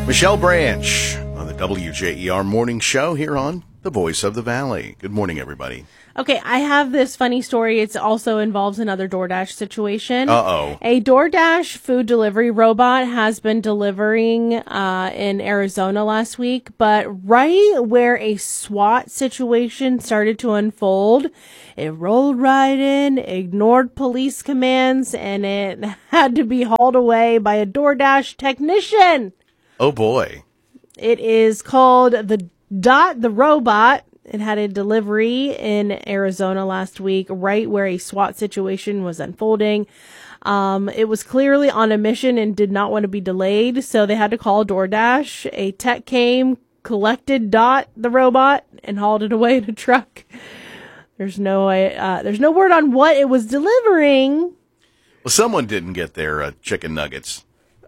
Michelle Branch on the WJER Morning Show here on The Voice of the Valley. Good morning, everybody. Okay, I have this funny story. It also involves another DoorDash situation. Uh-oh. A DoorDash food delivery robot has been delivering in Arizona last week, but right where a SWAT situation started to unfold, it rolled right in, ignored police commands, and it had to be hauled away by a DoorDash technician. Oh, boy. It is called the Dot the Robot. It had a delivery in Arizona last week, right where a SWAT situation was unfolding. It was clearly on a mission and did not want to be delayed, so they had to call DoorDash. A tech came, collected Dot the robot, and hauled it away in a truck. There's no word on what it was delivering. Well, someone didn't get their chicken nuggets.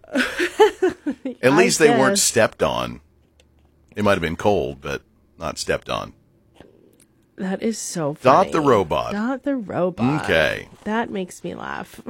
At least they weren't stepped on. It might have been cold, but not stepped on. That is so funny. Dot the robot. Dot the robot. Okay. That makes me laugh.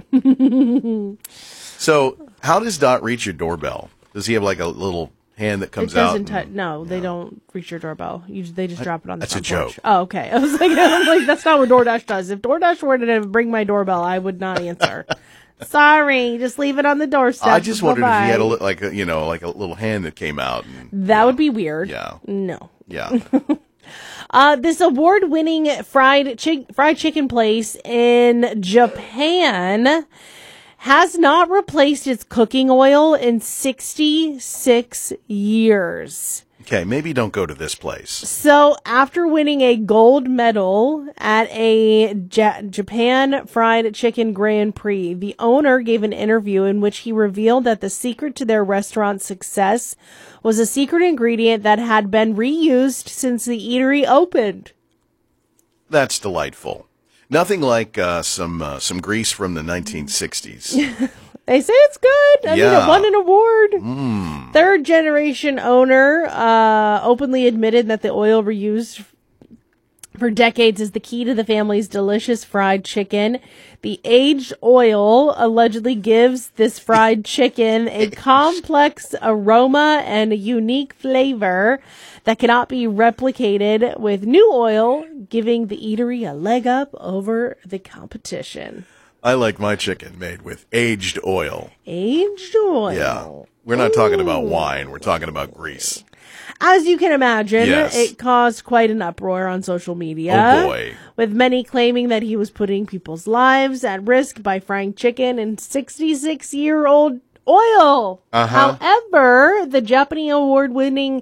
So, how does Dot reach your doorbell? Does he have like a little hand that comes out? No, they don't reach your doorbell. They just drop it on the front That's a porch. joke. Oh, okay. I was like, that's not what DoorDash does. If DoorDash were to bring my doorbell, I would not answer. Sorry, just leave it on the doorstep. I just wondered if Bye-bye. he had like a little hand that came out. And, That would be weird. Yeah. No. Yeah. This award-winning fried chicken place in Japan has not replaced its cooking oil in 66 years. Okay, maybe don't go to this place. So, after winning a gold medal at a Japan Fried Chicken Grand Prix, the owner gave an interview in which he revealed that the secret to their restaurant's success was a secret ingredient that had been reused since the eatery opened. That's delightful. Nothing like some grease from the 1960s. They say it's good. I mean, it won an award. Third generation owner openly admitted that the oil reused for decades is the key to the family's delicious fried chicken. The aged oil allegedly gives this fried chicken a complex aroma and a unique flavor that cannot be replicated with new oil, giving the eatery a leg up over the competition. I like my chicken made with aged oil. Aged oil. Yeah. We're not talking about wine. We're talking about grease. As you can imagine, Yes. it caused quite an uproar on social media. Oh, boy. With many claiming that he was putting people's lives at risk by frying chicken in 66-year-old oil. Uh-huh. However, the Japanese award-winning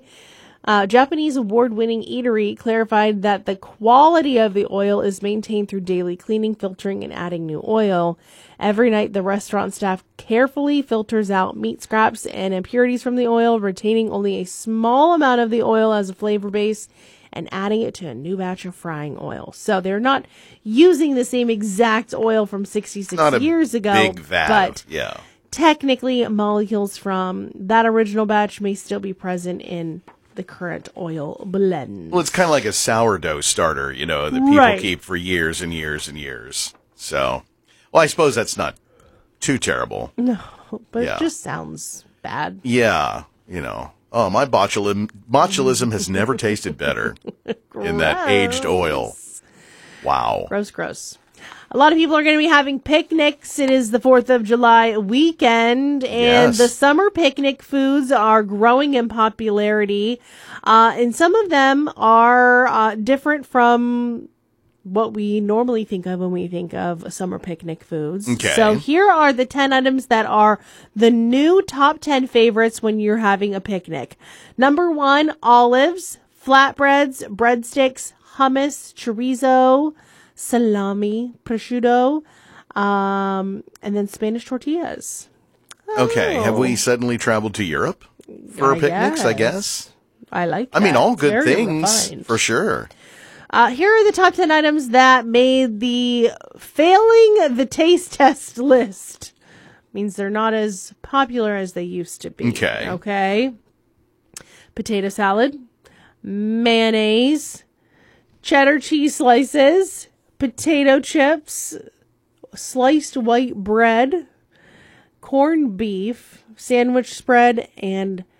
eatery clarified that the quality of the oil is maintained through daily cleaning, filtering, and adding new oil. Every night, the restaurant staff carefully filters out meat scraps and impurities from the oil, retaining only a small amount of the oil as a flavor base and adding it to a new batch of frying oil. So they're not using the same exact oil from 66 Not years a ago, big vat. but Yeah. technically molecules from that original batch may still be present in the current oil blend. Well, it's kind of like a sourdough starter, that people Right. keep for years and years and years. So, well, I suppose that's not too terrible. No, but Yeah. it just sounds bad. Yeah, Oh, my botulism has never tasted better in that aged oil. Wow. Gross. A lot of people are going to be having picnics. It is the 4th of July weekend, and Yes. the summer picnic foods are growing in popularity. And some of them are different from what we normally think of when we think of summer picnic foods. Okay. So here are the 10 items that are the new top 10 favorites when you're having a picnic. Number 1, olives, flatbreads, breadsticks, hummus, chorizo, salami, prosciutto, and then Spanish tortillas. Okay, have Oh. we suddenly traveled to Europe for picnics, I guess? I like that. I mean, all good Very things, refined. for sure. Here are the top 10 items that made the failing the taste test list. Means they're not as popular as they used to be. Okay. Potato salad, mayonnaise, cheddar cheese slices, potato chips, sliced white bread, corned beef, sandwich spread, and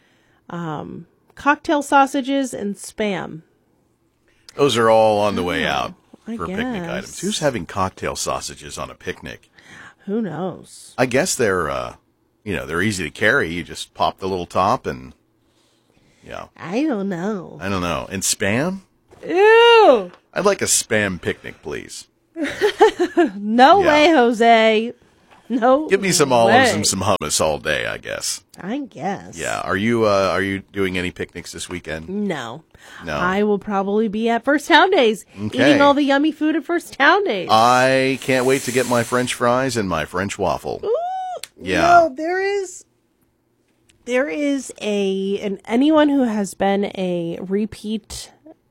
Cocktail sausages and Spam. Those are all on the way out for guess. Picnic items. Who's having cocktail sausages on a picnic? Who knows? I guess they're easy to carry. You just pop the little top and, yeah. I don't know. And Spam? Ew! I'd like a Spam picnic, please. No way, Jose. No. Give me some olives and some hummus all day, I guess. I guess. Yeah. Are you doing any picnics this weekend? No. No. I will probably be at First Town Days, eating all the yummy food at First Town Days. I can't wait to get my French fries and my French waffle. Ooh, yeah. No, there is anyone who has been a repeat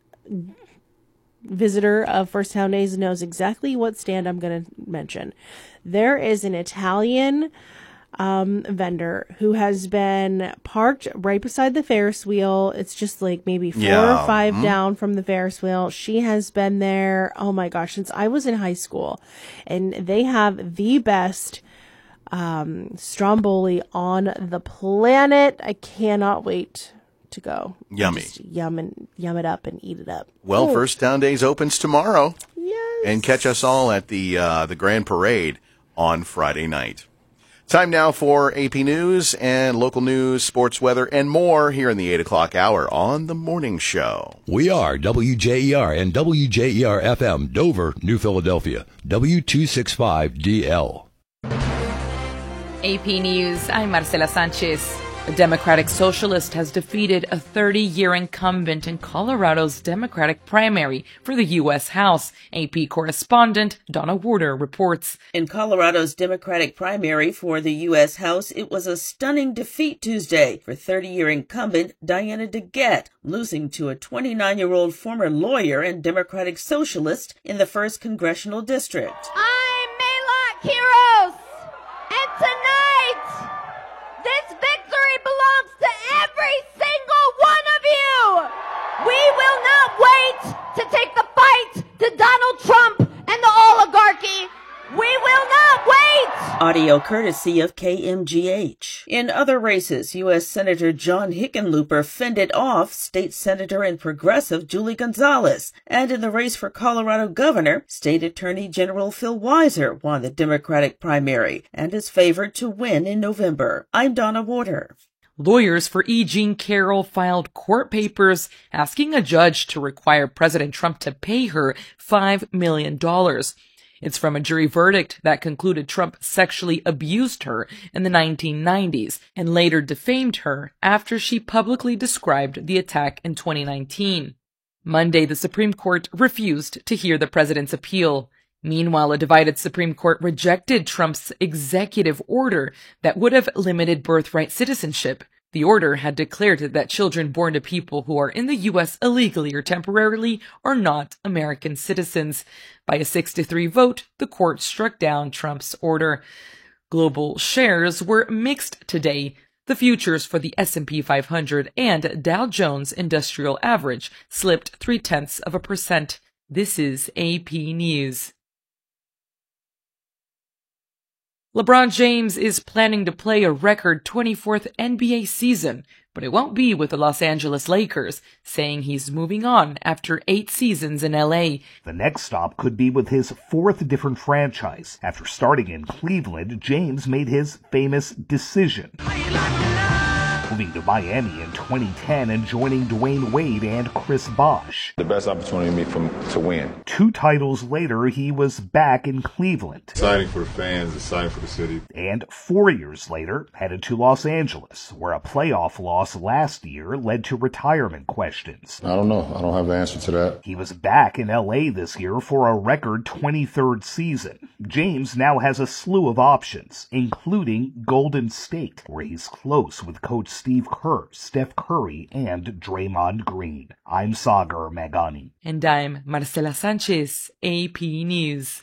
visitor of First Town Days knows exactly what stand I'm going to mention. There is an Italian vendor who has been parked right beside the Ferris wheel. It's just like maybe 4 or 5 down from the Ferris wheel. She has been there, oh my gosh, since I was in high school. And they have the best stromboli on the planet. I cannot wait to go. Yummy. Just yum it up and eat it up. Well, First Town Days opens tomorrow. Yes. And catch us all at the Grand Parade on Friday night. Time now for AP News and local news, sports, weather, and more here in the 8 o'clock hour on The Morning Show. We are WJER and WJER-FM, Dover, New Philadelphia, W265DL. AP News, I'm Marcela Sanchez. A Democratic Socialist has defeated a 30-year incumbent in Colorado's Democratic primary for the U.S. House. AP correspondent Donna Warder reports. In Colorado's Democratic primary for the U.S. House, it was a stunning defeat Tuesday for 30-year incumbent Diana DeGette, losing to a 29-year-old former lawyer and Democratic Socialist in the 1st Congressional District. I'm Maylock Heroes, and tonight, this victory belongs to every single one of you! We will not wait to take the fight to Donald Trump and the oligarchy! We will not wait! Audio courtesy of KMGH. In other races, U.S. Senator John Hickenlooper fended off State Senator and Progressive Julie Gonzalez. And in the race for Colorado Governor, State Attorney General Phil Weiser won the Democratic primary and is favored to win in November. I'm Donna Warder. Lawyers for E. Jean Carroll filed court papers asking a judge to require President Trump to pay her $5 million. It's from a jury verdict that concluded Trump sexually abused her in the 1990s and later defamed her after she publicly described the attack in 2019. Monday, the Supreme Court refused to hear the president's appeal. Meanwhile, a divided Supreme Court rejected Trump's executive order that would have limited birthright citizenship. The order had declared that children born to people who are in the U.S. illegally or temporarily are not American citizens. By a 6-3 vote, the court struck down Trump's order. Global shares were mixed today. The futures for the S&P 500 and Dow Jones Industrial Average slipped 0.3%. This is AP News. LeBron James is planning to play a record 24th NBA season, but it won't be with the Los Angeles Lakers, saying he's moving on after 8 seasons in LA. The next stop could be with his 4th different franchise. After starting in Cleveland, James made his famous decision, moving to Miami in 2010 and joining Dwayne Wade and Chris Bosh. The best opportunity for me to win. 2 titles later, he was back in Cleveland. Exciting for the fans, exciting for the city. And 4 years later, headed to Los Angeles, where a playoff loss last year led to retirement questions. I don't know. I don't have the answer to that. He was back in LA this year for a record 23rd season. James now has a slew of options, including Golden State, where he's close with Coach Steve Kerr, Steph Curry, and Draymond Green. I'm Sagar Magani. And I'm Marcela Sanchez, AP News.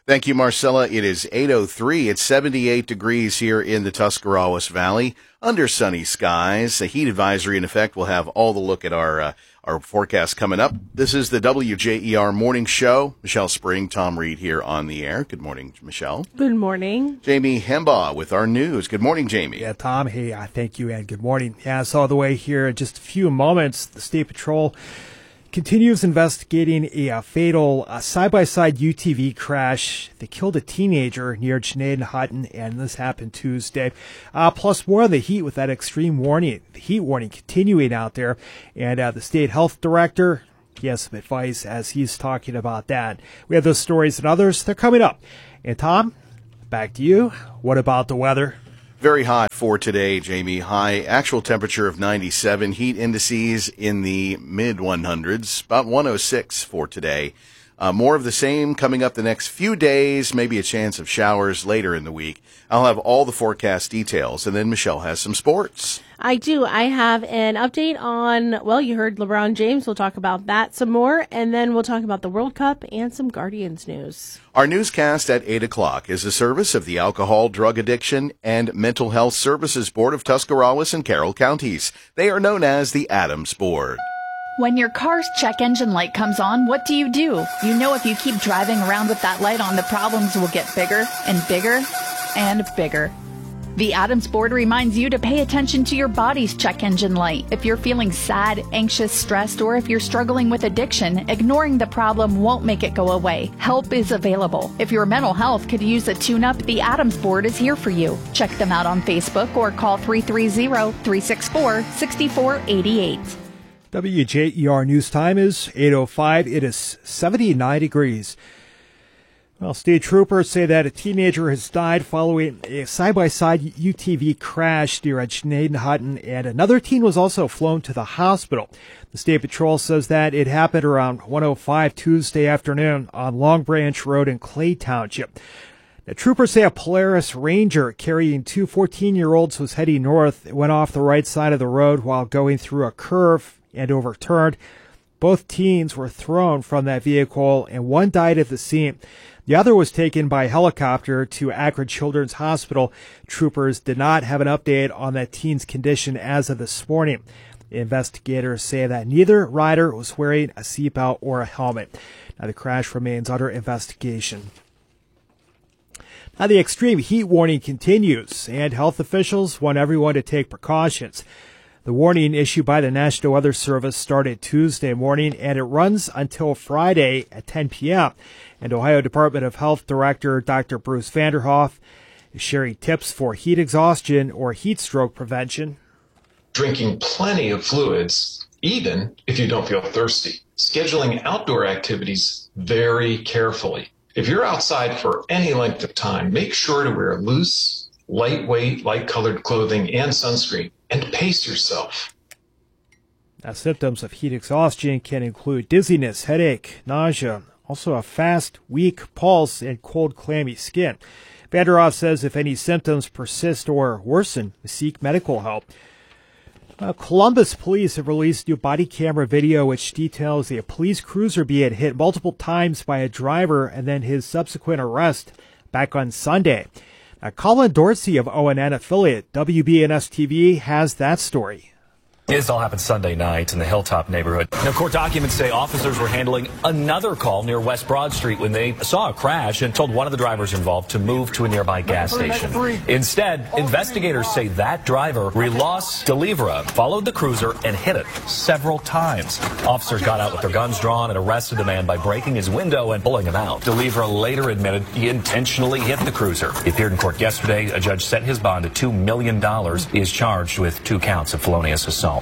Thank you, Marcella. It is 8:03. It's 78 degrees here in the Tuscarawas Valley under sunny skies. A heat advisory in effect. We'll have all the look at our forecast coming up. This is the WJER Morning Show. Michelle Spring, Tom Reed here on the air. Good morning, Michelle. Good morning. Jamie Hembaugh with our news. Good morning, Jamie. Yeah, Tom. Hey, thank you and good morning. Yeah, it's all the way here in just a few moments. The State Patrol continues investigating a fatal side-by-side UTV crash that killed a teenager near Janaden-Hutton, and this happened Tuesday. Plus more on the heat with that extreme warning, the heat warning continuing out there. And the state health director, he has some advice as he's talking about that. We have those stories and others. They're coming up. And Tom, back to you. What about the weather? Very hot for today, Jamie. High actual temperature of 97. Heat indices in the mid-100s. About 106 for today. More of the same coming up the next few days. Maybe a chance of showers later in the week. I'll have all the forecast details. And then Michelle has some sports. I do. I have an update on, well, you heard LeBron James. We'll talk about that some more. And then we'll talk about the World Cup and some Guardians news. Our newscast at 8 o'clock is a service of the Alcohol, Drug Addiction, and Mental Health Services Board of Tuscarawas and Carroll counties. They are known as the Adams Board. When your car's check engine light comes on, what do? You know if you keep driving around with that light on, the problems will get bigger and bigger and bigger. The Adams Board reminds you to pay attention to your body's check engine light. If you're feeling sad, anxious, stressed, or if you're struggling with addiction, ignoring the problem won't make it go away. Help is available. If your mental health could use a tune-up, the Adams Board is here for you. Check them out on Facebook or call 330-364-6488. WJER News Time is 8:05. It is 79 degrees. Well, state troopers say that a teenager has died following a side-by-side UTV crash near Janaden-Hutton, and another teen was also flown to the hospital. The State Patrol says that it happened around 1:05 Tuesday afternoon on Long Branch Road in Clay Township. The troopers say a Polaris Ranger carrying two 14-year-olds was heading north. It went off the right side of the road while going through a curve and overturned. Both teens were thrown from that vehicle, and one died at the scene. The other was taken by helicopter to Akron Children's Hospital. Troopers did not have an update on that teen's condition as of this morning. Investigators say that neither rider was wearing a seatbelt or a helmet. Now, the crash remains under investigation. Now, the extreme heat warning continues, and health officials want everyone to take precautions. The warning issued by the National Weather Service started Tuesday morning, and it runs until Friday at 10 p.m. And Ohio Department of Health Director Dr. Bruce Vanderhoff is sharing tips for heat exhaustion or heat stroke prevention. Drinking plenty of fluids, even if you don't feel thirsty. Scheduling outdoor activities very carefully. If you're outside for any length of time, make sure to wear loose, lightweight, light-colored clothing and sunscreen, and pace yourself. Now, symptoms of heat exhaustion can include dizziness, headache, nausea, also a fast, weak pulse, and cold, clammy skin. Vanderhoff says if any symptoms persist or worsen, seek medical help. Columbus police have released new body camera video which details a police cruiser being hit multiple times by a driver and then his subsequent arrest back on Sunday. Colin Dorsey of ONN affiliate WBNS-TV has that story. This all happened Sunday night in the Hilltop neighborhood. Now, court documents say officers were handling another call near West Broad Street when they saw a crash and told one of the drivers involved to move to a nearby gas station. Instead, investigators say that driver, Relos Delivra, followed the cruiser and hit it several times. Officers got out with their guns drawn and arrested the man by breaking his window and pulling him out. Delivra later admitted he intentionally hit the cruiser. He appeared in court yesterday. A judge set his bond at $2 million. He is charged with 2 counts of felonious assault.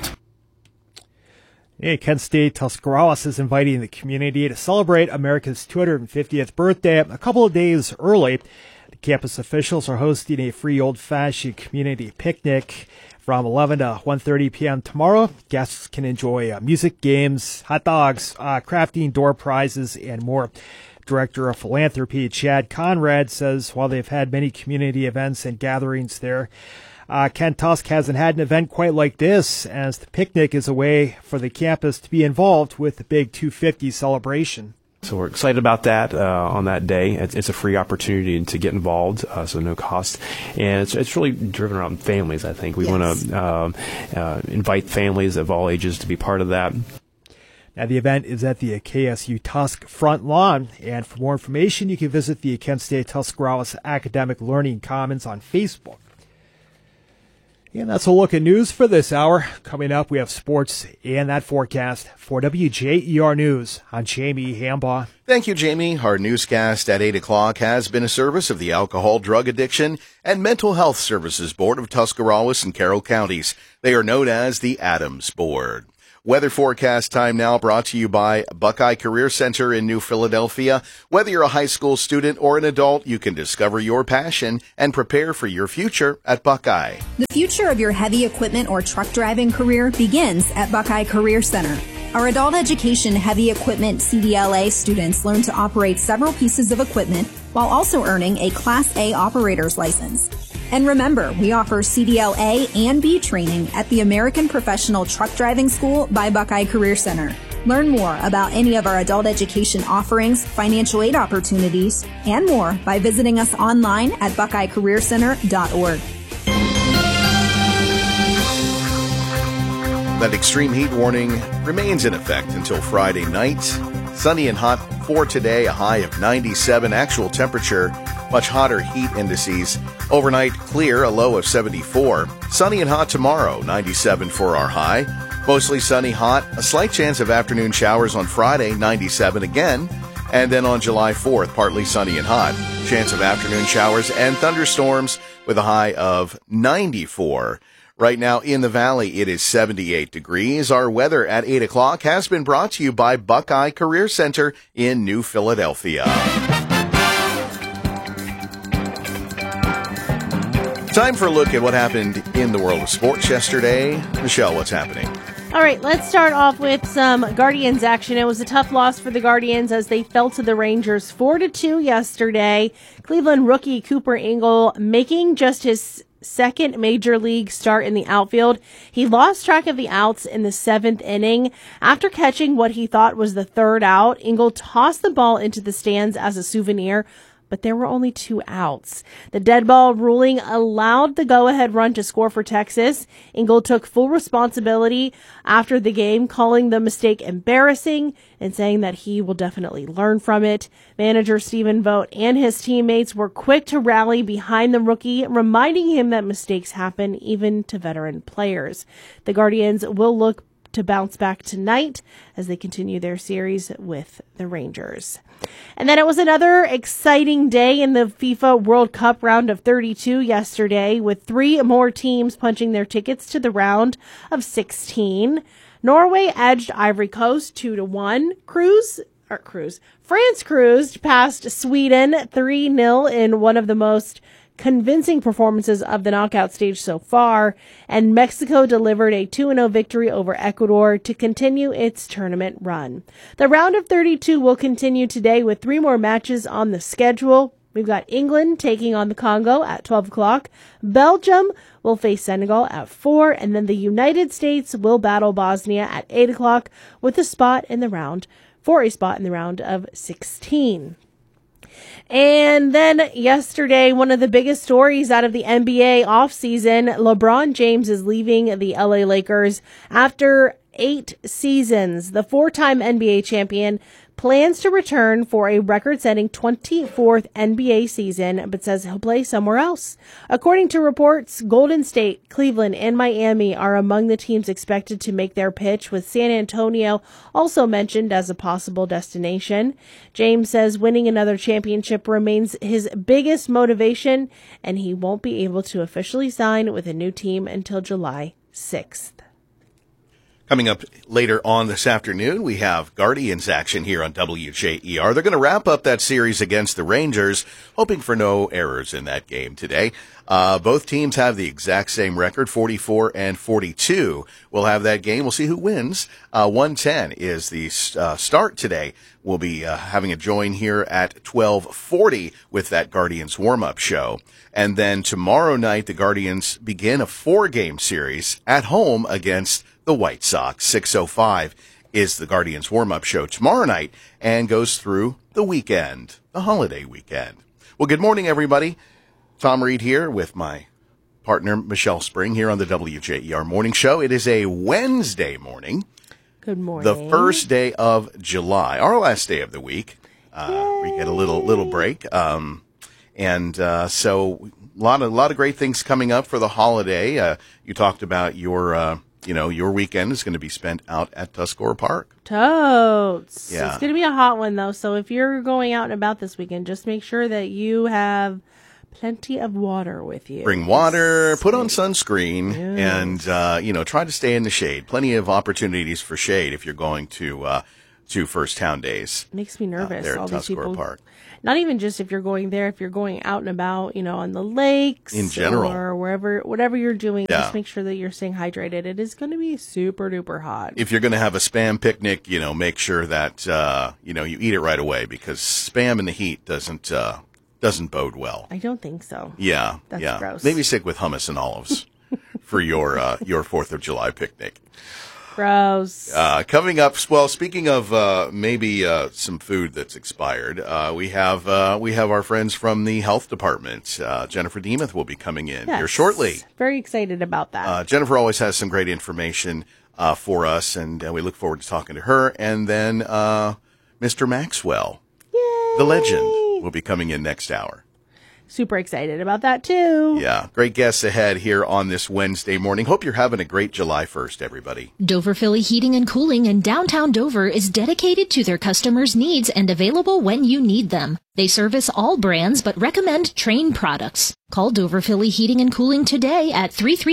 Hey, Kent State Tuscarawas is inviting the community to celebrate America's 250th birthday a couple of days early. The campus officials are hosting a free old-fashioned community picnic from 11 to 1:30 p.m. tomorrow. Guests can enjoy music, games, hot dogs, crafting, door prizes, and more. Director of Philanthropy Chad Conrad says while they've had many community events and gatherings there, Kent Tusk hasn't had an event quite like this, as the picnic is a way for the campus to be involved with the big 250 celebration. So we're excited about that on that day. It's a free opportunity to get involved, so no cost. And it's really driven around families, I think. We want to invite families of all ages to be part of that. Now, the event is at the KSU Tusk front lawn. And for more information, you can visit the Kent State Tuscarawas Academic Learning Commons on Facebook. And that's a look at news for this hour. Coming up, we have sports and that forecast. For WJER News, I'm Jamie Hambaugh. Thank you, Jamie. Our newscast at 8 o'clock has been a service of the Alcohol, Drug Addiction, and Mental Health Services Board of Tuscarawas and Carroll Counties. They are known as the Adams Board. Weather forecast time now brought to you by Buckeye Career Center in New Philadelphia. Whether you're a high school student or an adult, you can discover your passion and prepare for your future at Buckeye. The future of your heavy equipment or truck driving career begins at Buckeye Career Center. Our adult education heavy equipment CDLA students learn to operate several pieces of equipment while also earning a Class A operator's license. And remember, we offer CDL A and B training at the American Professional Truck Driving School by Buckeye Career Center. Learn more about any of our adult education offerings, financial aid opportunities, and more by visiting us online at buckeyecareercenter.org. That extreme heat warning remains in effect until Friday night. Sunny and hot for today, a high of 97. Actual temperature, much hotter heat indices. Overnight clear, a low of 74. Sunny and hot tomorrow, 97 for our high. Mostly sunny, hot. A slight chance of afternoon showers on Friday, 97 again. And then on July 4th, partly sunny and hot. Chance of afternoon showers and thunderstorms with a high of 94. Right now in the valley, it is 78 degrees. Our weather at 8 o'clock has been brought to you by Buckeye Career Center in New Philadelphia. Time for a look at what happened in the world of sports yesterday. Michelle, what's happening? All right, let's start off with some Guardians action. It was a tough loss for the Guardians as they fell to the Rangers 4-2 yesterday. Cleveland rookie Cooper Engel making just his second major league start in the outfield. He lost track of the outs in the 7th inning. After catching what he thought was the third out, Engel tossed the ball into the stands as a souvenir, but there were only 2 outs. The dead ball ruling allowed the go-ahead run to score for Texas. Engel took full responsibility after the game, calling the mistake embarrassing and saying that he will definitely learn from it. Manager Stephen Vogt and his teammates were quick to rally behind the rookie, reminding him that mistakes happen even to veteran players. The Guardians will look to bounce back tonight as they continue their series with the Rangers. And then it was another exciting day in the FIFA World Cup round of 32 yesterday, with 3 more teams punching their tickets to the round of 16. Norway edged Ivory Coast 2-1. France cruised past Sweden 3-0 in one of the most convincing performances of the knockout stage so far, and Mexico delivered a 2-0 victory over Ecuador to continue its tournament run. The round of 32 will continue today with 3 more matches on the schedule. We've got England taking on the Congo at 12 o'clock. Belgium will face Senegal at 4, and then the United States will battle Bosnia at 8 o'clock with a spot in the round of 16. And then yesterday, one of the biggest stories out of the NBA offseason, LeBron James is leaving the LA Lakers after 8 seasons. The 4-time NBA champion plans to return for a record-setting 24th NBA season, but says he'll play somewhere else. According to reports, Golden State, Cleveland, and Miami are among the teams expected to make their pitch, with San Antonio also mentioned as a possible destination. James says winning another championship remains his biggest motivation, and he won't be able to officially sign with a new team until July 6th. Coming up later on this afternoon, we have Guardians action here on WJER. They're going to wrap up that series against the Rangers, hoping for no errors in that game today. Both teams have the exact same record, 44-42. We'll have that game. We'll see who wins. 1:10 is the start today. We'll be having a join here at 12:40 with that Guardians warm-up show. And then tomorrow night, the Guardians begin a 4-game series at home against the White Sox. 6:05 is the Guardians warm-up show tomorrow night and goes through the weekend, the holiday weekend. Well, good morning, everybody. Tom Reed here with my partner, Michelle Spring, here on the WJER Morning Show. It is a Wednesday morning. Good morning. The first day of July, our last day of the week. We get a little break. So a lot of great things coming up for the holiday. You talked about your weekend is going to be spent out at Tuscarora Park. Totes. Yeah. It's going to be a hot one, though. So if you're going out and about this weekend, just make sure that you have plenty of water with you. Bring water, put on sunscreen, and try to stay in the shade. Plenty of opportunities for shade if you're going to First Town Days. Makes me nervous. There at all these Tuscarora people. Park. Not even just if you're going there, if you're going out and about, on the lakes. In general. Or whatever you're doing, Yeah. just make sure that you're staying hydrated. It is going to be super duper hot. If you're going to have a Spam picnic, make sure that, you eat it right away because Spam in the heat doesn't bode well. I don't think so. Yeah. That's gross. Maybe stick with hummus and olives for your 4th of July picnic. Gross. Coming up, well, speaking of maybe some food that's expired, we have our friends from the health department. Jennifer Demuth will be coming in here shortly. Very excited about that. Jennifer always has some great information for us, and we look forward to talking to her. And then Mr. Maxwell, the legend, will be coming in next hour. Super excited about that, too. Yeah, great guests ahead here on this Wednesday morning. Hope you're having a great July 1st, everybody. Dover Philly Heating and Cooling in downtown Dover is dedicated to their customers' needs and available when you need them. They service all brands but recommend Trane products. Call Dover Philly Heating and Cooling today at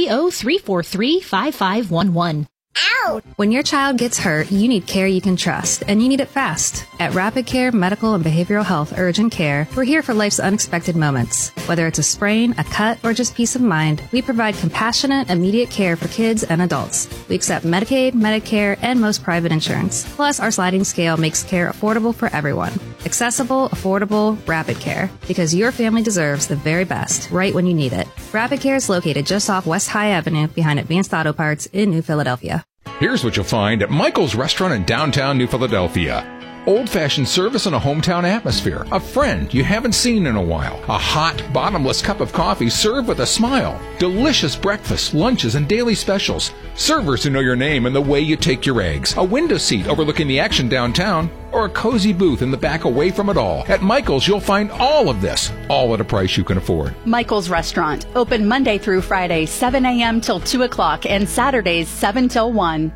330-343-5511. Ow! When your child gets hurt, you need care you can trust, and you need it fast. At Rapid Care Medical and Behavioral Health Urgent Care, we're here for life's unexpected moments. Whether it's a sprain, a cut, or just peace of mind, we provide compassionate, immediate care for kids and adults. We accept Medicaid, Medicare, and most private insurance. Plus, our sliding scale makes care affordable for everyone. Accessible, affordable, Rapid Care. Because your family deserves the very best, right when you need it. Rapid Care is located just off West High Avenue behind Advanced Auto Parts in New Philadelphia. Here's what you'll find at Michael's Restaurant in downtown New Philadelphia. Old-fashioned service in a hometown atmosphere. A friend you haven't seen in a while. A hot, bottomless cup of coffee served with a smile. Delicious breakfasts, lunches, and daily specials. Servers who know your name and the way you take your eggs. A window seat overlooking the action downtown. Or a cozy booth in the back away from it all. At Michael's, you'll find all of this, all at a price you can afford. Michael's Restaurant. Open Monday through Friday, 7 a.m. till 2 o'clock, and Saturdays, 7 till 1.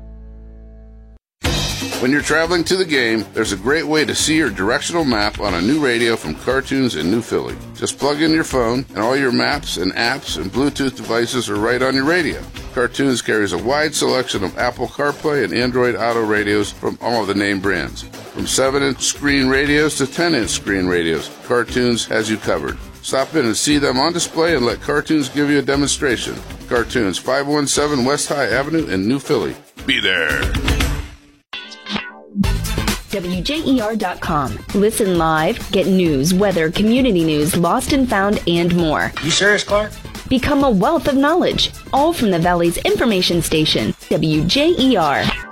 When you're traveling to the game, there's a great way to see your directional map on a new radio from Cartoons in New Philly. Just plug in your phone, and all your maps and apps and Bluetooth devices are right on your radio. Cartoons carries a wide selection of Apple CarPlay and Android Auto radios from all of the name brands. From 7-inch screen radios to 10-inch screen radios, Cartoons has you covered. Stop in and see them on display and let Cartoons give you a demonstration. Cartoons, 517 West High Avenue in New Philly. Be there. WJER.com. Listen live, get news, weather, community news, lost and found, and more. You serious, Clark? Become a wealth of knowledge, all from the Valley's information station, WJER.